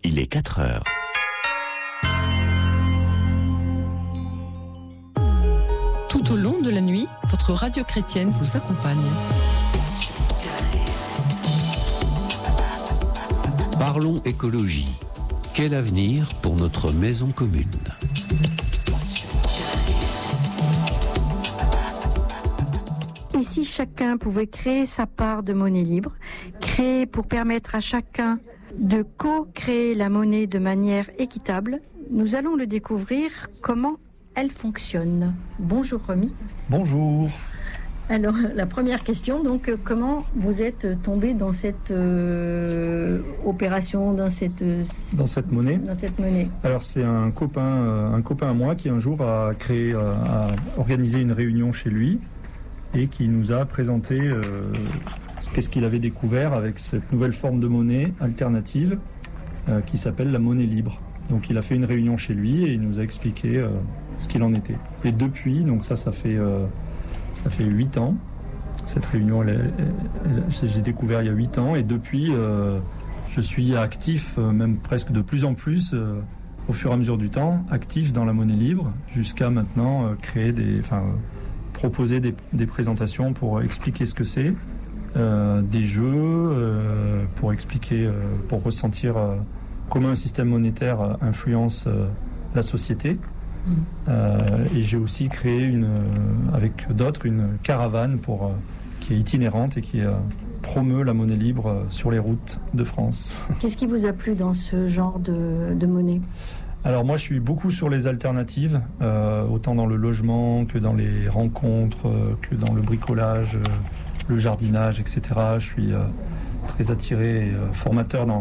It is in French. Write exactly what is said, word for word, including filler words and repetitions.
Il est quatre heures. Tout au long de la nuit, votre radio chrétienne vous accompagne. Parlons écologie. Quel avenir pour notre maison commune ? Et si chacun pouvait créer sa part de monnaie libre, créer pour permettre à chacun de co-créer la monnaie de manière équitable, nous allons le découvrir comment elle fonctionne. Bonjour Romy. Bonjour. Alors la première question, donc comment vous êtes tombé dans cette euh, opération, dans cette euh, dans cette monnaie. Dans cette monnaie. Alors c'est un copain, euh, un copain à moi qui un jour a créé, euh, a organisé une réunion chez lui et qui nous a présenté euh, qu'est-ce qu'il avait découvert avec cette nouvelle forme de monnaie alternative euh, qui s'appelle la monnaie libre. Donc il a fait une réunion chez lui et il nous a expliqué euh, ce qu'il en était. Et depuis, donc ça, ça fait euh, ça fait huit ans. Cette réunion, elle, elle, elle, j'ai découvert il y a huit ans et depuis, euh, je suis actif, euh, même presque de plus en plus, euh, au fur et à mesure du temps, actif dans la monnaie libre, jusqu'à maintenant euh, créer des, enfin, euh, proposer des, des présentations pour expliquer ce que c'est, euh, des jeux euh, pour expliquer, euh, pour ressentir euh, comment un système monétaire euh, influence euh, la société. Euh, et j'ai aussi créé une, euh, avec d'autres une caravane pour, euh, qui est itinérante et qui euh, promeut la monnaie libre euh, sur les routes de France. Qu'est-ce qui vous a plu dans ce genre de, de monnaie ? Alors moi je suis beaucoup sur les alternatives, euh, autant dans le logement que dans les rencontres, euh, que dans le bricolage, euh, le jardinage, et cetera. Je suis euh, très attiré et euh, formateur dans